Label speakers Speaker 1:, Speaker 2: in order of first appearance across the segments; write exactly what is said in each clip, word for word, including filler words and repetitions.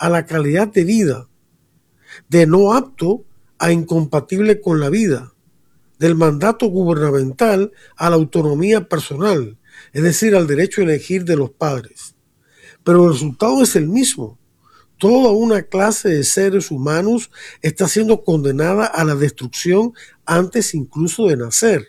Speaker 1: a la calidad de vida, de no apto a incompatible con la vida, del mandato gubernamental a la autonomía personal, es decir, al derecho a elegir de los padres. Pero el resultado es el mismo. Toda una clase de seres humanos está siendo condenada a la destrucción antes incluso de nacer.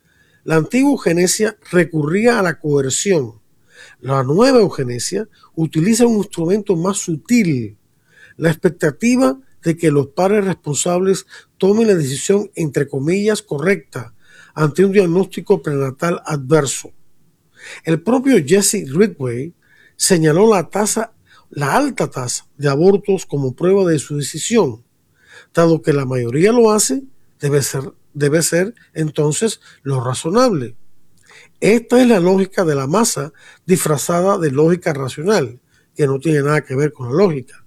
Speaker 1: La antigua eugenesia recurría a la coerción. La nueva eugenesia utiliza un instrumento más sutil, la expectativa de que los padres responsables tomen la decisión, entre comillas, correcta ante un diagnóstico prenatal adverso. El propio Jesse Ridgway señaló la tasa, la alta tasa de abortos como prueba de su decisión. Dado que la mayoría lo hace, debe ser, debe ser entonces lo razonable. Esta es la lógica de la masa disfrazada de lógica racional, que no tiene nada que ver con la lógica.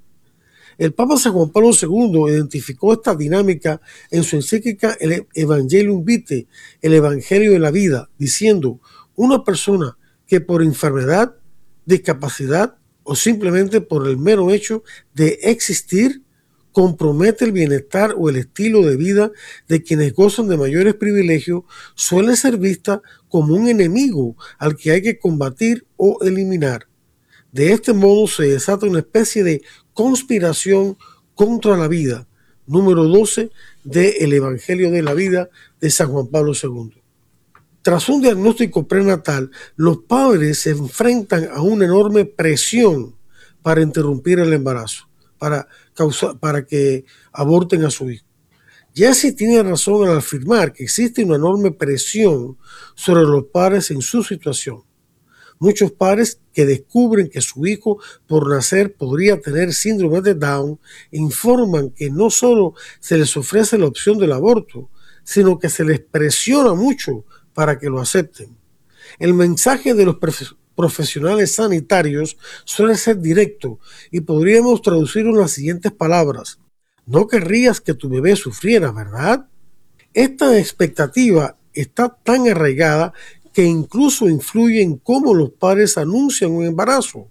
Speaker 1: El Papa San Juan Pablo segundo identificó esta dinámica en su encíclica El Evangelium Vitae, el Evangelio de la Vida, diciendo: una persona que por enfermedad, discapacidad o simplemente por el mero hecho de existir compromete el bienestar o el estilo de vida de quienes gozan de mayores privilegios, suele ser vista como un enemigo al que hay que combatir o eliminar. De este modo se desata una especie de conspiración contra la vida, número doce del Evangelio de la Vida de San Juan Pablo segundo. Tras un diagnóstico prenatal, los padres se enfrentan a una enorme presión para interrumpir el embarazo, para, causar, para que aborten a su hijo. Jesse tiene razón al afirmar que existe una enorme presión sobre los padres en su situación. Muchos padres que descubren que su hijo por nacer podría tener síndrome de Down informan que no solo se les ofrece la opción del aborto, sino que se les presiona mucho para que lo acepten. El mensaje de los profesionales sanitarios suele ser directo y podríamos traducirlo en las siguientes palabras: no querrías que tu bebé sufriera, ¿verdad? Esta expectativa está tan arraigada que incluso influye en cómo los padres anuncian un embarazo.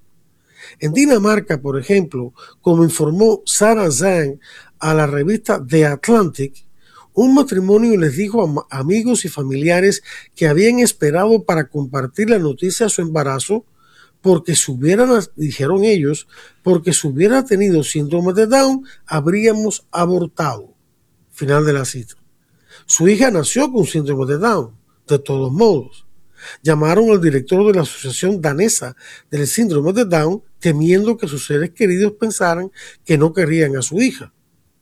Speaker 1: En Dinamarca, por ejemplo, como informó Sarah Zhang a la revista The Atlantic, un matrimonio les dijo a amigos y familiares que habían esperado para compartir la noticia de su embarazo porque si hubieran, dijeron ellos, porque si hubiera tenido síndrome de Down, habríamos abortado. Final de la cita. Su hija nació con síndrome de Down, de todos modos. Llamaron al director de la Asociación Danesa del Síndrome de Down temiendo que sus seres queridos pensaran que no querían a su hija.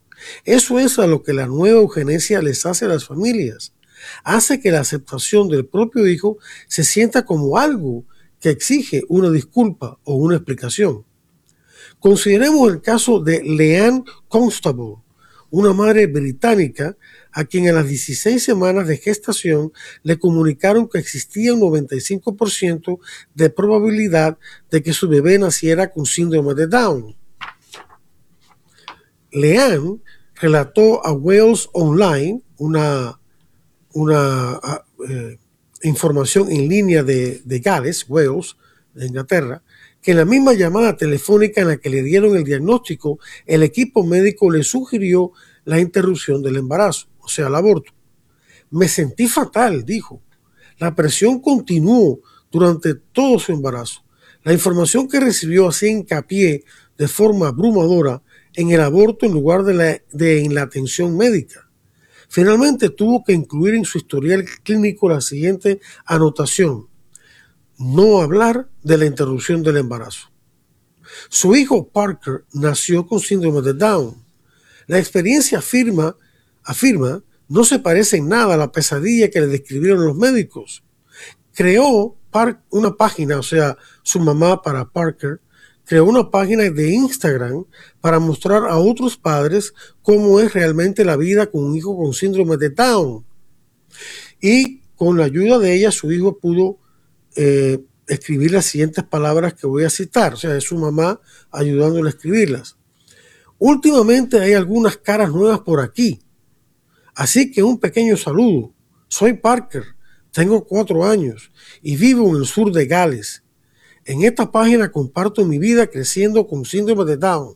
Speaker 1: Eso es a lo que la nueva eugenesia les hace a las familias. Hace que la aceptación del propio hijo se sienta como algo que exige una disculpa o una explicación. Consideremos el caso de Leanne Constable, una madre británica a quien a las dieciséis semanas de gestación le comunicaron que existía un noventa y cinco por ciento de probabilidad de que su bebé naciera con síndrome de Down. Leanne relató a Wales Online, una, una eh, información en línea de, de Gales, Wales, de Inglaterra, que en la misma llamada telefónica en la que le dieron el diagnóstico, el equipo médico le sugirió la interrupción del embarazo, o sea, el aborto. Me sentí fatal, dijo. La presión continuó durante todo su embarazo. La información que recibió hacía hincapié de forma abrumadora en el aborto en lugar de, la, de en la atención médica. Finalmente tuvo que incluir en su historial clínico la siguiente anotación: no hablar de la interrupción del embarazo. Su hijo Parker nació con síndrome de Down. La experiencia afirma, afirma no se parece en nada a la pesadilla que le describieron los médicos. Creó una página, o sea, su mamá para Parker, creó una página de Instagram para mostrar a otros padres cómo es realmente la vida con un hijo con síndrome de Down. Y con la ayuda de ella, su hijo pudo eh, escribir las siguientes palabras que voy a citar. O sea, es su mamá ayudándole a escribirlas. Últimamente hay algunas caras nuevas por aquí. Así que un pequeño saludo. Soy Parker, tengo cuatro años y vivo en el sur de Gales. En esta página comparto mi vida creciendo con síndrome de Down.